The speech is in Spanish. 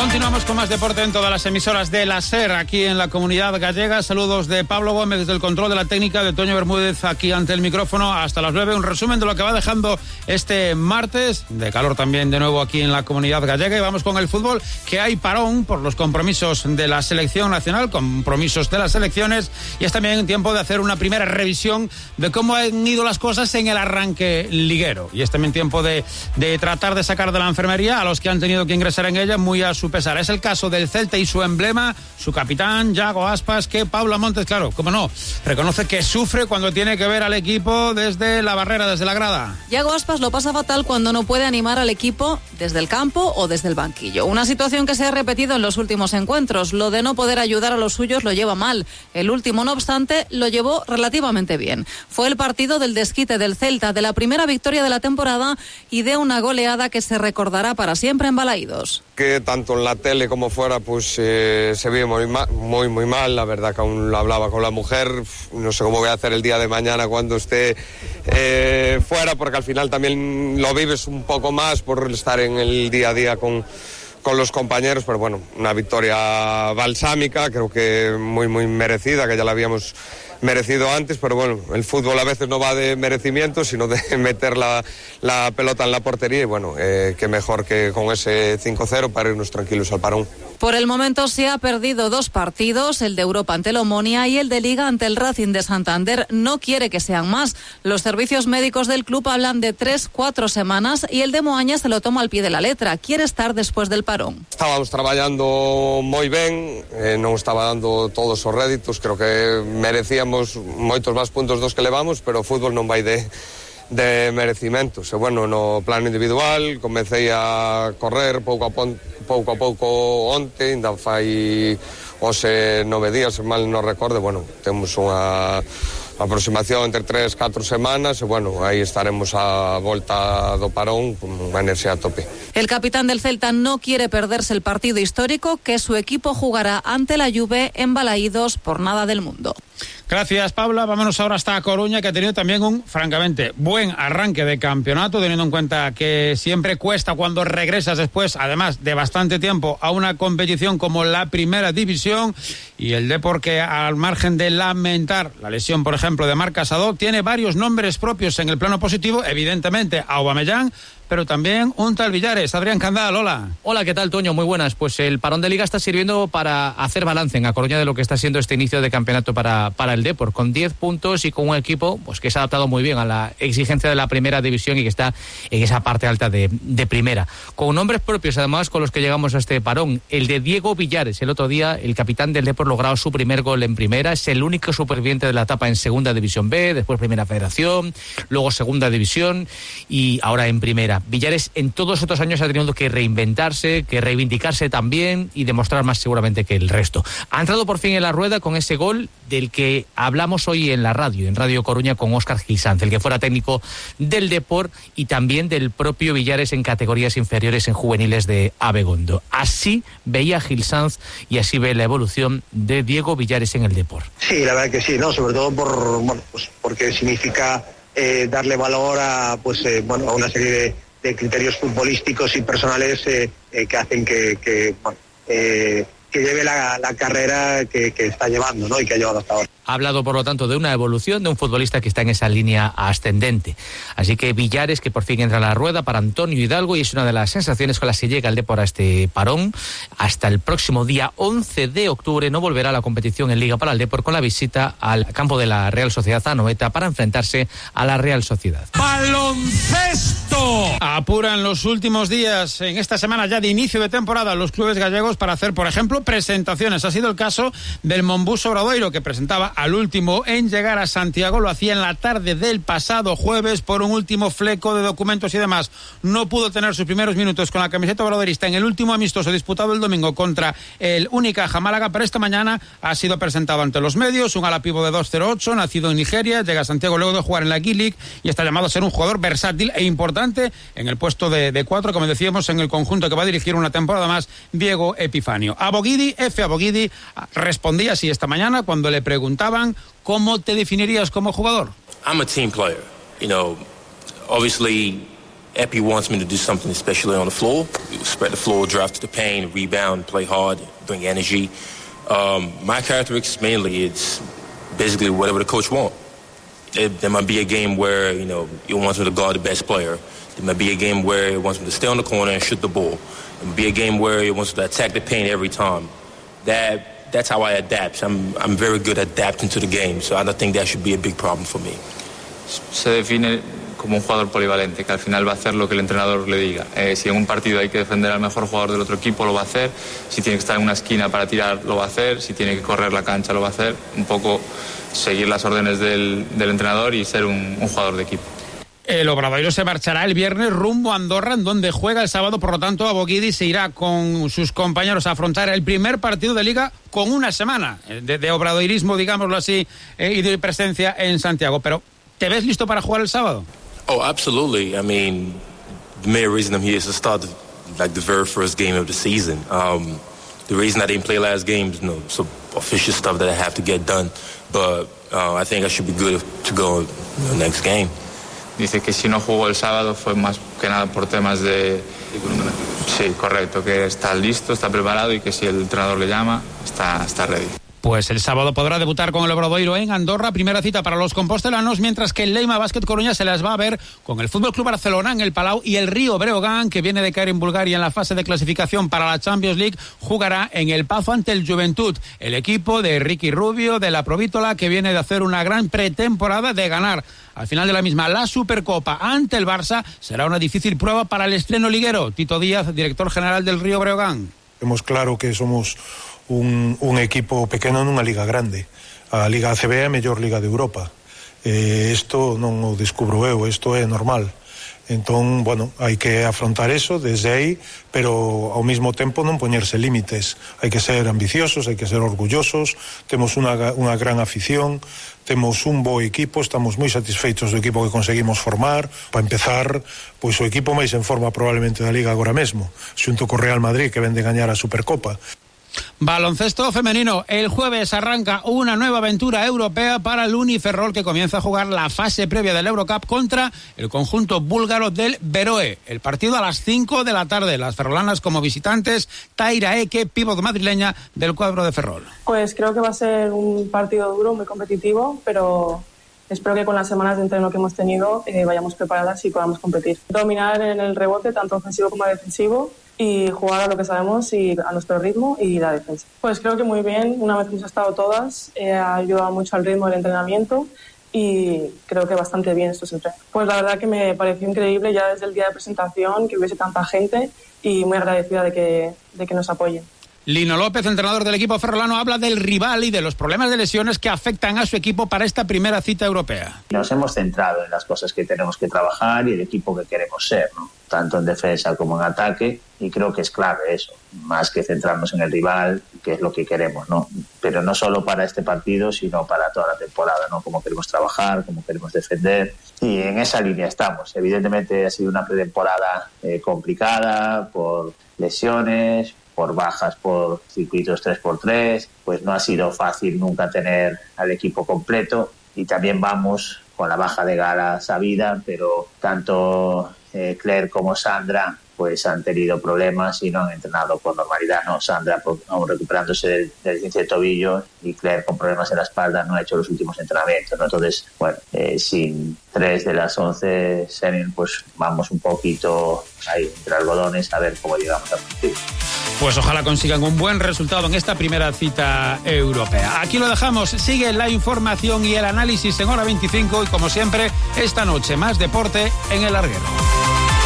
Continuamos con más deporte en todas las emisoras de la SER, aquí en la Comunidad Gallega. Saludos de Pablo Gómez desde el control de la técnica, de Toño Bermúdez aquí ante el micrófono hasta las 9. Un resumen de lo que va dejando este martes, de calor también de nuevo aquí en la Comunidad Gallega. Y vamos con el fútbol, que hay parón por los compromisos de la selección nacional, compromisos de las selecciones, y es también tiempo de hacer una primera revisión de cómo han ido las cosas en el arranque liguero. Y es también tiempo de tratar de sacar de la enfermería a los que han tenido que ingresar en ella muy a su pesar. Es el caso del Celta y su emblema, su capitán, Yago Aspas, que Paula Montes, claro, cómo no, reconoce que sufre cuando tiene que ver al equipo desde la barrera, desde la grada. Yago Aspas lo pasa fatal cuando no puede animar al equipo desde el campo o desde el banquillo. Una situación que se ha repetido en los últimos encuentros. Lo de no poder ayudar a los suyos lo lleva mal. El último, no obstante, lo llevó relativamente bien. Fue el partido del desquite del Celta, de la primera victoria de la temporada y de una goleada que se recordará para siempre en Balaídos. Que tanto en la tele como fuera pues se vive muy mal. La verdad que aún lo hablaba con la mujer, no sé cómo voy a hacer el día de mañana cuando esté fuera, porque al final también lo vives un poco más por estar en el día a día con los compañeros, pero bueno, una victoria balsámica, creo que muy merecida, que ya la habíamos merecido antes, pero bueno, el fútbol a veces no va de merecimiento, sino de meter la pelota en la portería, y bueno, qué mejor que con ese 5-0 para irnos tranquilos al parón. Por el momento se ha perdido 2 partidos, el de Europa ante el Omonia y el de Liga ante el Racing de Santander. No quiere que sean más. Los servicios médicos del club hablan de 3-4 semanas y el de Moaña se lo toma al pie de la letra. Quiere estar después del parón. Estábamos traballando moi ben, non estaba dando todos os réditos, creo que merecíamos moitos máis puntos dos que levamos, pero o fútbol non vai de merecimentos. E bueno, no plano individual comecei a correr pouco a pouco onte, ainda fai hoxe 9 días, se mal non recordo. Bueno, temos unha aproximación entre 3-4 semanas e bueno, aí estaremos a volta do parón con unha enerxía a tope. El capitán del Celta no quiere perderse el partido histórico que su equipo jugará ante la Juve en Balaídos por nada del mundo. Gracias, Paula. Vámonos ahora hasta Coruña, que ha tenido también un, francamente, buen arranque de campeonato, teniendo en cuenta que siempre cuesta cuando regresas después, además de bastante tiempo, a una competición como la Primera División. Y el Depor, que al margen de lamentar la lesión, por ejemplo, de Marc Casado, tiene varios nombres propios en el plano positivo, evidentemente Aubameyang, pero también un tal Villares. Adrián Candal, hola. Hola, ¿qué tal, Toño? Muy buenas. Pues el parón de Liga está sirviendo para hacer balance en A Coruña de lo que está siendo este inicio de campeonato para el Depor, con 10 puntos y con un equipo pues que se ha adaptado muy bien a la exigencia de la Primera División y que está en esa parte alta de Primera. Con nombres propios, además, con los que llegamos a este parón. El de Diego Villares. El otro día, el capitán del Depor logrado su primer gol en Primera. Es el único superviviente de la etapa en Segunda División B, después Primera Federación, luego Segunda División y ahora en Primera. Villares en todos estos años ha tenido que reinventarse, que reivindicarse también y demostrar más seguramente que el resto. Ha entrado por fin en la rueda con ese gol del que hablamos hoy en la radio, en Radio Coruña, con Óscar Gil Sanz, el que fuera técnico del Depor y también del propio Villares en categorías inferiores en juveniles de Abegondo. Así veía Gil Sanz y así ve la evolución de Diego Villares en el Depor. Sí, la verdad que sí, ¿no? Sobre todo porque significa darle valor a a una serie de criterios futbolísticos y personales que hacen que lleve la carrera que está llevando, ¿no? Y que ha llevado hasta ahora. Ha hablado, por lo tanto, de una evolución de un futbolista que está en esa línea ascendente. Así que Villares, que por fin entra a la rueda para Antonio Hidalgo, y es una de las sensaciones con las que llega el Depor a este parón. Hasta el próximo día 11 de octubre no volverá a la competición en Liga para el Depor, con la visita al campo de la Real Sociedad Anoeta para enfrentarse a la Real Sociedad. ¡Baloncesto! Apuran los últimos días, en esta semana ya de inicio de temporada, los clubes gallegos para hacer, por ejemplo, presentaciones. Ha sido el caso del Monbus Obradoiro, que presentaba al último en llegar a Santiago. Lo hacía en la tarde del pasado jueves por un último fleco de documentos y demás. No pudo tener sus primeros minutos con la camiseta obradoirista en el último amistoso disputado el domingo contra el Unicaja Málaga, pero esta mañana ha sido presentado ante los medios. Un alapivo de 2'08", nacido en Nigeria, llega a Santiago luego de jugar en la G-League y está llamado a ser un jugador versátil e importante en el puesto de 4, como decíamos, en el conjunto que va a dirigir una temporada más, Diego Epifanio. Aboguidi respondía así esta mañana cuando le preguntaban ¿cómo te definirías como jugador? I'm a team player. You know, obviously Epi wants me to do something especially on the floor. Spread the floor, drive to the paint, rebound, play hard, bring energy. My characteristics mainly, it's basically whatever the coach wants. There might be a game where, he wants me to guard the best player. There might be a game where he wants me to stay on the corner and shoot the ball. There might be a game where he wants me to attack the paint every time. That's how I adapt. I'm very good at adapting to the game, so I don't think that should be a big problem for me. Se define como un jugador polivalente, que al final va a hacer lo que el entrenador le diga. Si en un partido hay que defender al mejor jugador del otro equipo, lo va a hacer. Si tiene que estar en una esquina para tirar, lo va a hacer. Si tiene que correr la cancha, lo va a hacer. Un poco seguir las órdenes del entrenador y ser un jugador de equipo. El Obradoiro se marchará el viernes rumbo a Andorra, en donde juega el sábado. Por lo tanto, Aboguidi se irá con sus compañeros a afrontar el primer partido de Liga con una semana de obradoirismo, digámoslo así, y de presencia en Santiago. Pero, ¿te ves listo para jugar el sábado? Oh, absolutely. I mean, the main reason I'm here is to start the very first game of the season. The reason I didn't play last game is some official stuff that I have to get done. But I think I should be good to go next game. Dice que si no jugó el sábado fue más que nada por temas de... Sí, correcto, que está listo, está preparado y que si el entrenador le llama, está ready. Pues el sábado podrá debutar con el Obradoiro en Andorra, primera cita para los compostelanos, mientras que el Leima Basket Coruña se las va a ver con el FC Barcelona en el Palau, y el Río Breogán, que viene de caer en Bulgaria en la fase de clasificación para la Champions League, jugará en el Pazo ante el Juventud, el equipo de Ricky Rubio, de la Provítola, que viene de hacer una gran pretemporada, de ganar al final de la misma la Supercopa ante el Barça. Será una difícil prueba para el estreno liguero. Tito Díaz, director general del Río Breogán. Temos claro que somos un equipo pequeno nunha liga grande. A Liga ACB é a mellor liga de Europa. Isto non o descubro eu, isto é normal. Entón, hai que afrontar eso desde aí, pero ao mesmo tempo non poñerse límites. Hai que ser ambiciosos, hai que ser orgullosos. Temos unha gran afición, temos un bo equipo, estamos moi satisfeitos do equipo que conseguimos formar. Para empezar, pois o equipo máis en forma probablemente da Liga agora mesmo, xunto co Real Madrid, que ven de gañar a Supercopa. Baloncesto femenino. El jueves arranca una nueva aventura europea para el Uniferrol, que comienza a jugar la fase previa del Eurocup contra el conjunto búlgaro del Beroe. El partido a las 5 de la tarde. Las ferrolanas como visitantes. Taira Eke, pívot madrileña del cuadro de Ferrol. Pues creo que va a ser un partido duro, muy competitivo, pero espero que con las semanas de entreno que hemos tenido vayamos preparadas y podamos competir. Dominar en el rebote, tanto ofensivo como defensivo, y jugar a lo que sabemos y a nuestro ritmo y la defensa. Pues creo que muy bien, una vez que hemos estado todas, ha ayudado mucho al ritmo del entrenamiento y creo que bastante bien estos entrenos. Pues la verdad que me pareció increíble ya desde el día de presentación que hubiese tanta gente y muy agradecida de que nos apoyen. Lino López, entrenador del equipo ferrolano, habla del rival y de los problemas de lesiones que afectan a su equipo para esta primera cita europea. Nos hemos centrado en las cosas que tenemos que trabajar y el equipo que queremos ser, ¿no? Tanto en defensa como en ataque, y creo que es clave eso, más que centrarnos en el rival, que es lo que queremos, ¿no? Pero no solo para este partido, sino para toda la temporada, ¿no? Cómo queremos trabajar, cómo queremos defender, y en esa línea estamos. Evidentemente ha sido una pretemporada complicada por lesiones, por bajas, por circuitos 3x3, pues no ha sido fácil nunca tener al equipo completo, y también vamos con la baja de Gara sabida, pero tanto Claire como Sandra pues han tenido problemas y no han entrenado con normalidad, ¿no? Sandra aún recuperándose del esguince de tobillo, y Claire con problemas en la espalda no ha hecho los últimos entrenamientos, ¿no? Entonces, sin 3 de las 11 senior, pues vamos un poquito ahí entre algodones a ver cómo llegamos al partido. Pues ojalá consigan un buen resultado en esta primera cita europea. Aquí lo dejamos, sigue la información y el análisis en Hora 25, y como siempre, esta noche más deporte en El Larguero.